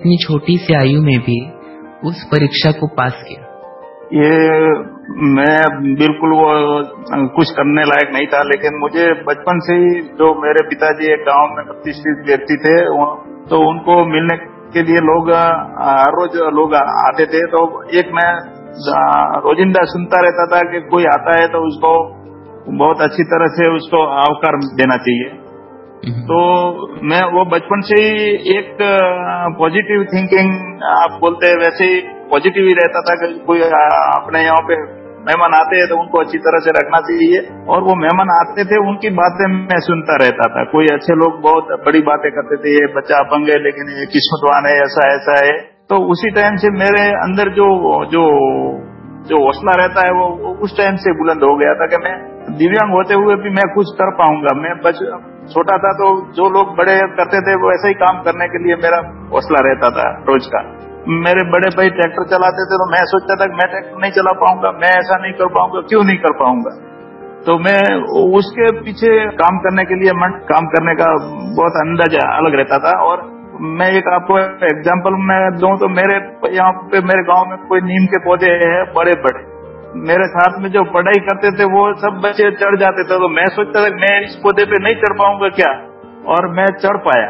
इतनी छोटी सी आयु में भी उस परीक्षा को पास किया? ये मैं बिल्कुल वो कुछ करने लायक नहीं था, लेकिन मुझे बचपन से ही जो मेरे पिताजी एक गांव में प्रतिष्ठित व्यक्ति थे, तो उनको मिलने के लिए लोग हर रोज लोग आते थे। तो एक मैं रोजिंदा सुनता रहता था कि कोई आता है तो उसको बहुत अच्छी तरह से उसको आवकार देना चाहिए। तो मैं वो बचपन से ही एक पॉजिटिव थिंकिंग आप बोलते हैं वैसे ही पॉजिटिव ही रहता था कि कोई अपने यहाँ पे मेहमान आते हैं तो उनको अच्छी तरह से रखना चाहिए। और वो मेहमान आते थे उनकी बातें मैं सुनता रहता था। कोई अच्छे लोग बहुत बड़ी बातें करते थे, ये बच्चा अपंग है लेकिन ये किस्मतवान है, ऐसा ऐसा है। तो उसी टाइम से मेरे अंदर जो जो जो हौसला रहता है वो उस टाइम से बुलंद हो गया था कि मैं दिव्यांग होते हुए भी मैं कुछ कर पाऊंगा। मैं छोटा था तो जो लोग बड़े करते थे वो ऐसा ही काम करने के लिए मेरा हौसला रहता था रोज का। मेरे बड़े भाई ट्रैक्टर चलाते थे तो मैं सोचता था कि मैं ट्रैक्टर नहीं चला पाऊंगा, मैं ऐसा नहीं कर पाऊंगा, क्यों नहीं कर पाऊंगा। तो मैं उसके पीछे काम करने के लिए काम करने का बहुत अंदाजा अलग रहता था। और मैं एक आपको एग्जांपल मैं दूं तो मेरे यहाँ पे मेरे गांव में कोई नीम के पौधे हैं बड़े बड़े, मेरे साथ में जो पढ़ाई करते थे वो सब बच्चे चढ़ जाते थे। तो मैं सोचता था मैं इस पौधे पे नहीं चढ़ पाऊंगा क्या, और मैं चढ़ पाया।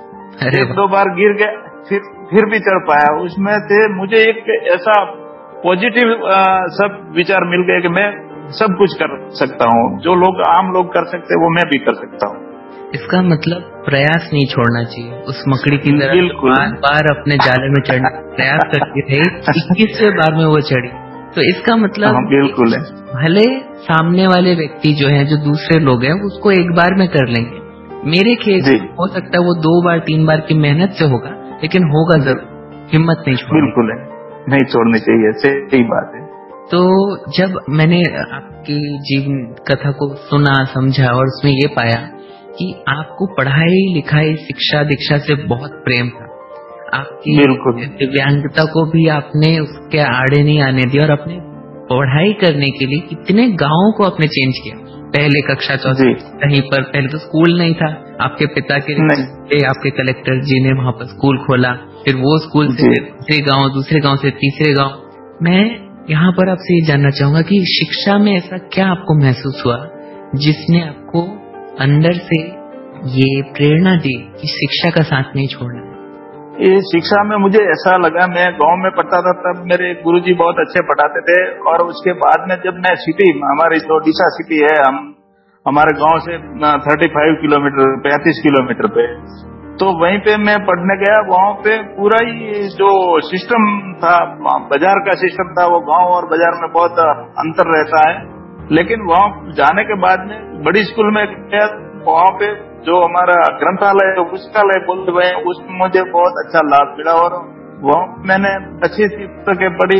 एक दो बार गिर गया, फिर भी चढ़ पाया। उसमें से मुझे एक ऐसा पॉजिटिव सब विचार मिल गए कि मैं सब कुछ कर सकता हूँ, जो लोग आम लोग कर सकते हैं वो मैं भी कर सकता हूँ। इसका मतलब प्रयास नहीं छोड़ना चाहिए। उस मकड़ी की तरह बार बार अपने जाले में चढ़ने का प्रयास करती रही, 21वें बार में वो चढ़ी। तो इसका मतलब बिल्कुल है, भले सामने वाले व्यक्ति जो है, जो दूसरे लोग हैं, उसको एक बार में कर लेंगे। मेरे केस हो सकता है वो 2 बार 3 बार की मेहनत से होगा, लेकिन होगा जरूर। हिम्मत नहीं छोड़नी। बिल्कुल है, नहीं छोड़नी चाहिए, सही बात है। तो जब मैंने आपकी जीवन कथा को सुना, समझा और उसमें ये पाया कि आपको पढ़ाई लिखाई शिक्षा दीक्षा से बहुत प्रेम था, आपकी दिव्यांगता को भी आपने उसके आड़े नहीं आने दिया और अपने पढ़ाई करने के लिए कितने गांवों को आपने चेंज किया। पहले कक्षा चौथी कहीं पर, पहले तो स्कूल नहीं था, आपके पिता के आपके कलेक्टर जी ने वहां पर स्कूल खोला, फिर वो स्कूल से दूसरे गांव से तीसरे गांव। मैं यहाँ पर आपसे ये जानना चाहूंगा कि शिक्षा में ऐसा क्या आपको महसूस हुआ जिसने आपको अंदर से ये प्रेरणा दी कि शिक्षा का साथ नहीं छोड़ना? ये शिक्षा में मुझे ऐसा लगा, मैं गांव में पढ़ता था तब मेरे गुरुजी बहुत अच्छे पढ़ाते थे। और उसके बाद में जब मैं सिटी, हमारी जो डीसा सिटी है, हमारे गांव से 35 किलोमीटर 35 किलोमीटर पे, तो वहीं पे मैं पढ़ने गया। वहां पे पूरा ही जो सिस्टम था, बाजार का सिस्टम था, वो गांव और बाजार में बहुत अंतर रहता है। लेकिन वहां जाने के बाद में बड़ी स्कूल में गया, वहां पे जो हमारा ग्रंथालय पुस्तकालय बोलते हुए उसमें मुझे बहुत अच्छा लाभ मिला। और वहाँ मैंने अच्छी सी पुस्तकें पढ़ी,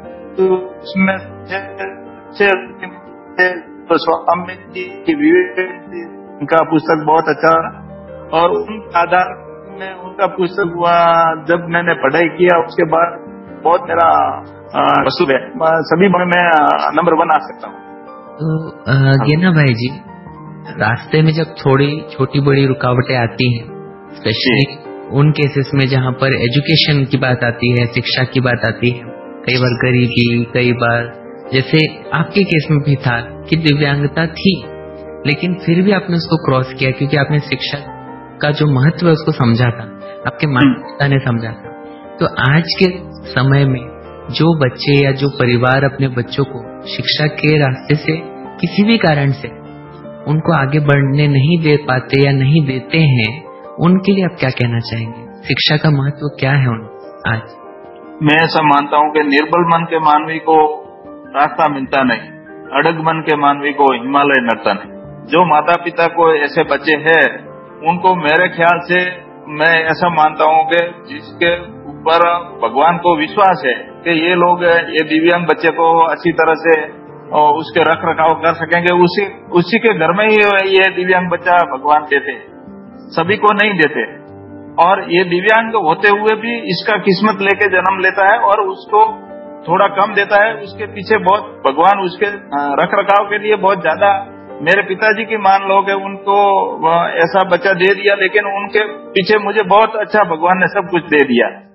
उसमें स्वामी जी विवेकानंद का पुस्तक बहुत अच्छा, और उन आधार में उनका पुस्तक हुआ। जब मैंने पढ़ाई किया उसके बाद बहुत मेरा वसूल है, सभी में मैं नंबर 1 आ सकता हूँ। तो गेना भाई जी, रास्ते में जब थोड़ी छोटी बड़ी रुकावटें आती हैं, स्पेशली उन केसेस में जहाँ पर एजुकेशन की बात आती है, शिक्षा की बात आती है, कई बार गरीबी, कई बार जैसे आपके केस में भी था कि दिव्यांगता थी लेकिन फिर भी आपने उसको क्रॉस किया क्योंकि आपने शिक्षा का जो महत्व है उसको समझा था, आपके माता पिता ने समझा था। तो आज के समय में जो बच्चे या जो परिवार अपने बच्चों को शिक्षा के रास्ते से किसी भी कारण से उनको आगे बढ़ने नहीं दे पाते या नहीं देते हैं, उनके लिए आप क्या कहना चाहेंगे? शिक्षा का महत्व क्या है आज? मैं ऐसा मानता हूँ कि निर्बल मन के मानवी को रास्ता मिलता नहीं, अड़ग मन के मानवी को हिमालय नड़ता नहीं। जो माता पिता को ऐसे बच्चे हैं उनको मेरे ख्याल से मैं ऐसा मानता हूँ कि जिसके ऊपर भगवान को विश्वास है कि ये लोग ये दिव्यांग बच्चे को अच्छी तरह से और उसके रख रखाव कर सकेंगे, उसी के घर में ही ये दिव्यांग बच्चा भगवान देते, सभी को नहीं देते। और ये दिव्यांग होते हुए भी इसका किस्मत लेके जन्म लेता है और उसको थोड़ा कम देता है। उसके पीछे बहुत भगवान उसके रख रखाव के लिए बहुत ज्यादा, मेरे पिताजी की मान लो कि उनको ऐसा बच्चा दे दिया, लेकिन उनके पीछे मुझे बहुत अच्छा भगवान ने सब कुछ दे दिया।